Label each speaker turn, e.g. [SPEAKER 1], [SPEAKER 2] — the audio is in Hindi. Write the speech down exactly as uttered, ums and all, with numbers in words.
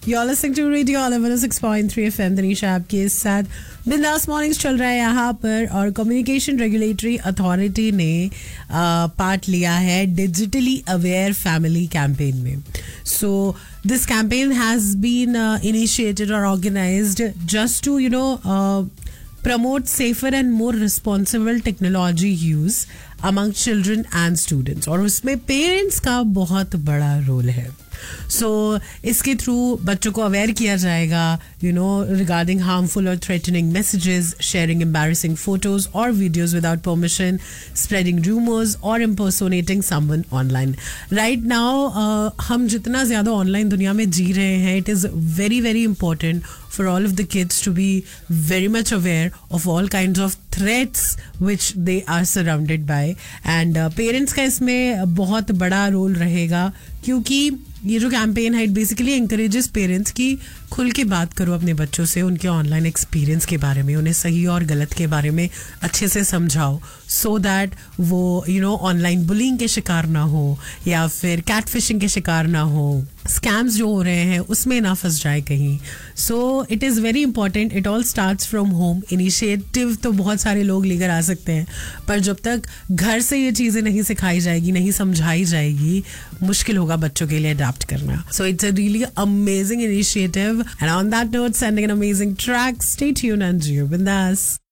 [SPEAKER 1] You're listening to Radio Olive one oh six point three F M. Tanisha आपके साथ बिंदास मॉर्निंग्स चल रहा है यहाँ पर, और कम्युनिकेशन रेगुलेटरी अथॉरिटी ने पार्ट लिया है डिजिटली अवेयर फैमिली कैंपेन में. So this campaign has been initiated और organised just to you know promote safer and more responsible technology use among children and students. और उसमें पेरेंट्स का बहुत बड़ा रोल है. सो so, इसके थ्रू बच्चों को अवेयर किया जाएगा यू नो रिगार्डिंग हार्मफुल और threatening messages, sharing embarrassing photos और videos without permission, spreading rumours और इम्पर्सोनेटिंग समवन ऑनलाइन. राइट नाउ हम जितना ज़्यादा ऑनलाइन दुनिया में जी रहे हैं, it is very very important for all of the kids to be very much aware of all kinds of threats which they are surrounded by. And uh, parents का इसमें बहुत बड़ा रोल रहेगा, क्योंकि ये जो कैंपेन है इट बेसिकली इंकरेजेस पेरेंट्स की खुल के बात करो अपने बच्चों से, उनके ऑनलाइन एक्सपीरियंस के बारे में, उन्हें सही और गलत के बारे में अच्छे से समझाओ, सो दैट वो यू नो ऑनलाइन बुलिंग के शिकार ना हो या फिर कैट फिशिंग के शिकार ना हो, स्कैम्स जो हो रहे हैं उसमें ना फंस जाए कहीं. So it is very important. It all starts from home. Initiative तो बहुत सारे लोग लेकर आ सकते हैं, पर जब तक घर से ये चीज़ें नहीं सिखाई जाएगी, नहीं समझाई जाएगी, मुश्किल होगा बच्चों के लिए अडॉप्ट करना. So it's a really amazing initiative. And on that note, sending an amazing track. Stay tuned and जियो बिंदास.